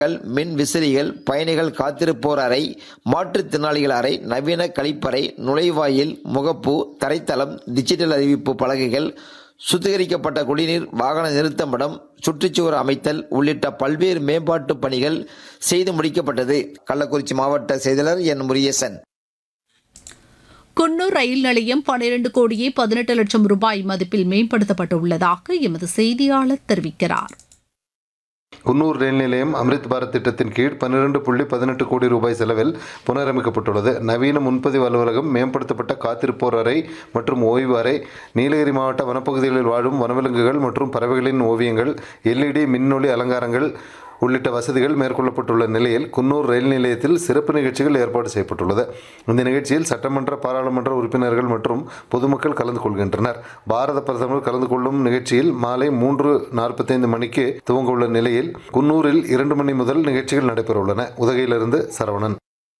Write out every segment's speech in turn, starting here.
மின் விசிறிகள், பயணிகள் காத்திருப்போர் அறை, மாற்றுத்திறனாளிகள் அறை, நவீன கழிப்பறை, நுழைவாயில், முகப்பு, தரைத்தளம், டிஜிட்டல் அறிவிப்பு பலகைகள், சுத்திகரிக்கப்பட்ட குடிநீர், வாகன நிறுத்தமிடம், சுற்றுச்சுவர் அமைத்தல் உள்ளிட்ட பல்வேறு மேம்பாட்டு பணிகள் செய்து முடிக்கப்பட்டது. கள்ளக்குறிச்சி மாவட்ட செய்தியாளர் என் முருகேசன். குன்னூர் ரயில் நிலையம் 12 கோடியே 18 லட்சம் ரூபாய் மதிப்பில் மேம்படுத்தப்பட்டுள்ளதாக எமது செய்தியாளர் தெரிவிக்கிறார். குன்னூர் ரயில் நிலையம் அம்ரித் பாரத் திட்டத்தின் கீழ் 12.18 கோடி ரூபாய் செலவில் புனரமைக்கப்பட்டுள்ளது. நவீன முன்பதிவு அலுவலகம், மேம்படுத்தப்பட்ட காத்திருப்போர் அறை மற்றும் ஓய்வு அறை, நீலகிரி மாவட்ட வனப்பகுதிகளில் வாழும் வனவிலங்குகள் மற்றும் பறவைகளின் ஓவியங்கள், LED மின்னொளி அலங்காரங்கள் உள்ளிட்ட வசதிகள் மேற்கொள்ளப்பட்டுள்ள நிலையில் குன்னூர் ரயில் நிலையத்தில் சிறப்பு நிகழ்ச்சிகள் ஏற்பாடு செய்யப்பட்டுள்ளது. இந்த நிகழ்ச்சியில் சட்டமன்ற, பாராளுமன்ற உறுப்பினர்கள் மற்றும் பொதுமக்கள் கலந்து கொள்கின்றனர். பாரத பிரதமர் கலந்து கொள்ளும் நிகழ்ச்சியில் மாலை 3:45 மணிக்கு துவங்கவுள்ள நிலையில் குன்னூரில் 2 மணி முதல் நிகழ்ச்சிகள் நடைபெறவுள்ளன. உதகையிலிருந்து சரவணன்.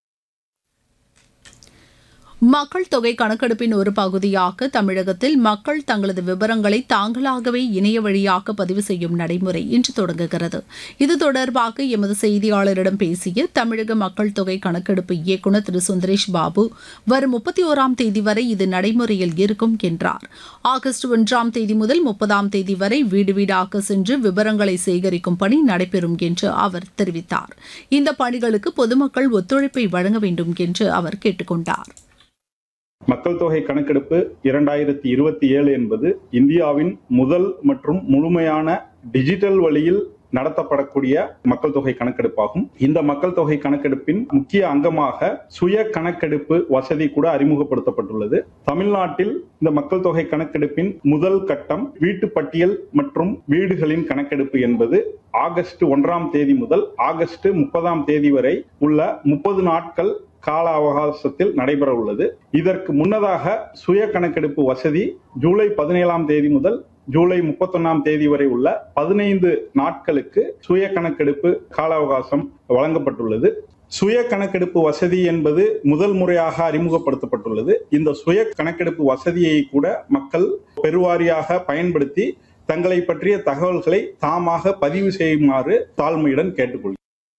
மக்கள் தொகை கணக்கெடுப்பின் ஒரு பகுதியாக தமிழகத்தில் மக்கள் தங்களது விவரங்களை தாங்களாகவே இணைய வழியாக பதிவு செய்யும் நடைமுறை இன்று தொடங்குகிறது. இது தொடர்பாக எமது செய்தியாளரிடம் பேசிய தமிழக மக்கள் தொகை கணக்கெடுப்பு இயக்குநர் திரு சுந்தரேஷ் பாபு, வரும் 31ஆம் தேதி வரை இது நடைமுறையில் இருக்கும் என்றார். ஆகஸ்ட் 1ஆம் தேதி முதல் 30ஆம் தேதி வரை வீடு வீடாக சென்று விவரங்களை சேகரிக்கும் பணி நடைபெறும் என்று அவர் தெரிவித்தார். இந்த பணிகளுக்கு பொதுமக்கள் ஒத்துழைப்பை வழங்க வேண்டும் என்று அவர் கேட்டுக் கொண்டார். மக்கள் தொகை கணக்கெடுப்பு 2027 என்பது இந்தியாவின் முதல் மற்றும் முழுமையான டிஜிட்டல் வழியில் நடத்தப்படக்கூடிய மக்கள் தொகை கணக்கெடுப்பாகும். இந்த மக்கள் தொகை கணக்கெடுப்பின் முக்கிய அங்கமாக சுய கணக்கெடுப்பு வசதி கூட அறிமுகப்படுத்தப்பட்டுள்ளது. தமிழ்நாட்டில் இந்த மக்கள் தொகை கணக்கெடுப்பின் முதல் கட்டம் வீட்டு பட்டியல் மற்றும் வீடுகளின் கணக்கெடுப்பு என்பது ஆகஸ்ட் 1ஆம் தேதி முதல் ஆகஸ்ட் 30ஆம் தேதி வரை உள்ள 30 நாட்கள் கால அவகாசத்தில் நடைபெற உள்ளது. இதற்கு முன்னதாக சுய கணக்கெடுப்பு வசதி ஜூலை 17ஆம் தேதி முதல் ஜூலை 31ஆம் தேதி வரை உள்ள 15 நாட்களுக்கு சுய கணக்கெடுப்பு கால அவகாசம் வழங்கப்பட்டுள்ளது. சுய கணக்கெடுப்பு வசதி என்பது முதல் முறையாக அறிமுகப்படுத்தப்பட்டுள்ளது. இந்த சுய கணக்கெடுப்பு வசதியை கூட மக்கள் பெருவாரியாக பயன்படுத்தி தங்களை பற்றிய தகவல்களை தாமாக பதிவு செய்யுமாறு தாழ்மையுடன் கேட்டுக்கொள்கிறேன்.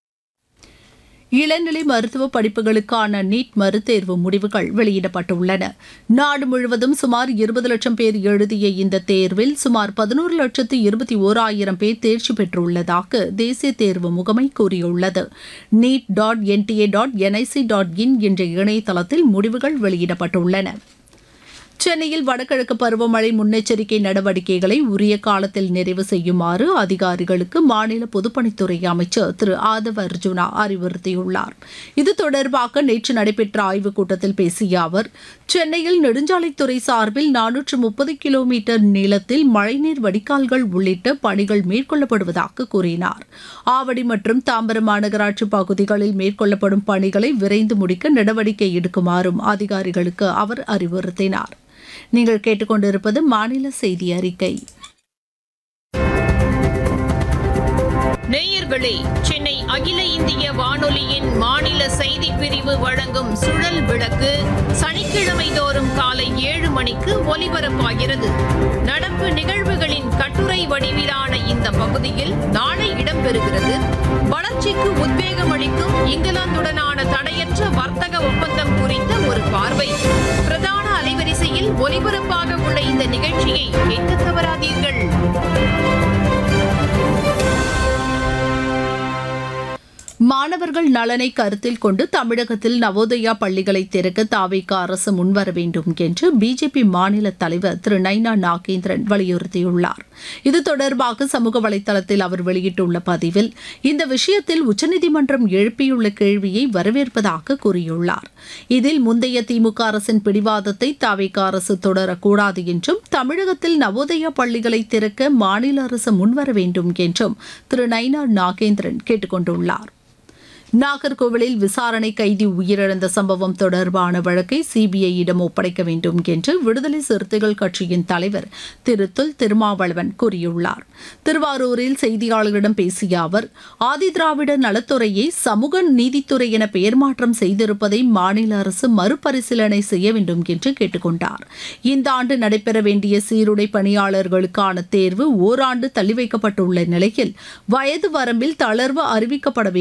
இளநிலை மருத்துவ படிப்புகளுக்கான நீட் மறுதேர்வு முடிவுகள் வெளியிடப்பட்டுள்ளன. நாடு முழுவதும் சுமார் 20 லட்சம் பேர் எழுதிய இந்த தேர்வில் சுமார் 11,21,000 பேர் தேர்ச்சி பெற்றுள்ளதாக தேசிய தேர்வு முகமை கூறியுள்ளது. neet.nta.nic.in என்ற இணையதளத்தில் முடிவுகள் வெளியிடப்பட்டுள்ளன. சென்னையில் வடகிழக்கு பருவமழை முன்னெச்சரிக்கை நடவடிக்கைகளை உரிய காலத்தில் நிறைவு செய்யுமாறு அதிகாரிகளுக்கு மாநில பொதுப்பணித்துறை அமைச்சர் திரு ஆதவ் அர்ஜுனா அறிவுறுத்தியுள்ளார். இது தொடர்பாக நேற்று நடைபெற்ற ஆய்வுக் கூட்டத்தில் பேசிய அவர், சென்னையில் நெடுஞ்சாலைத்துறை சார்பில் 430 கிலோமீட்டர் நீளத்தில் மழைநீர் வடிகால்கள் உள்ளிட்ட பணிகள் மேற்கொள்ளப்படுவதாக கூறினார். ஆவடி மற்றும் தாம்பரம் மாநகராட்சி பகுதிகளில் மேற்கொள்ளப்படும் பணிகளை விரைந்து முடிக்க நடவடிக்கை எடுக்குமாறும் அதிகாரிகளுக்கு அவர் அறிவுறுத்தினார். நீங்கள் கேட்டுக்கொண்டிருப்பது மாநில செய்தி அறிக்கை. நேயர்களே, சென்னை அகில இந்திய வானொலியின் மாநில செய்திப் பிரிவு வழங்கும் சுழல் விளக்கு சனிக்கிழமை தோறும் காலை 7 மணிக்கு ஒலிபரப்பாகிறது. நடப்பு நிகழ்வுகளின் கட்டுரை வடிவிலான இந்த பகுதியில் நாளை இடம்பெறுகிறது. வளர்ச்சிக்கு உத்வேகம் அளிக்கும் இங்கிலாந்துடனான தடையற்ற வர்த்தக ஒப்பந்தம் குறித்த ஒரு பார்வை. பிரதான அலைவரிசையில் ஒலிபரப்பாக உள்ள இந்த நிகழ்ச்சியை கேட்க தவறாதீர்கள். மாணவர்கள் நலனை கருத்தில் கொண்டு தமிழகத்தில் நவோதயா பள்ளிகளை திறக்க தாவேக அரசு முன்வர வேண்டும் என்று பிஜேபி மாநில தலைவர் திரு நைனா நாகேந்திரன் வலியுறுத்தியுள்ளார். இது தொடர்பாக சமூக வலைதளத்தில் அவர் வெளியிட்டுள்ள பதிவில், இந்த விஷயத்தில் உச்சநீதிமன்றம் எழுப்பியுள்ள கேள்வியை வரவேற்பதாக கூறியுள்ளார். இதில் முந்தைய திமுக அரசின் பிடிவாதத்தை தாவேக அரசு தொடரக்கூடாது என்றும், தமிழகத்தில் நவோதயா பள்ளிகளை திறக்க மாநில அரசு முன்வர வேண்டும் என்றும் திரு நைனா நாகேந்திரன் கேட்டுக் கொண்டுள்ளார். நாகர்கோவிலில் விசாரணை கைதி உயிரிழந்த சம்பவம் தொடர்பான வழக்கை சிபிஐயிடம் ஒப்படைக்க வேண்டும் என்று விடுதலை சிறுத்தைகள் கட்சியின் தலைவர் திரு தொல் திருமாவளவன் கூறியுள்ளார். திருவாரூரில் செய்தியாளர்களிடம் பேசிய அவர், ஆதிதிராவிட நலத்துறையை சமூக நீதித்துறை என பெயர் மாற்றம் செய்திருப்பதை மாநில அரசு மறுபரிசீலனை செய்ய வேண்டும் என்று கேட்டுக் கொண்டார். இந்த ஆண்டு நடைபெற வேண்டிய சீருடை பணியாளர்களுக்கான தேர்வு ஓராண்டு தள்ளி வைக்கப்பட்டுள்ள நிலையில் வயது வரம்பில் தளர்வு அறிவிக்கப்பட